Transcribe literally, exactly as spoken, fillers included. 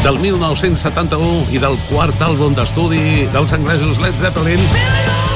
del mil nou-cents setanta-u i del quart àlbum d'estudi dels anglesos Led Zeppelin.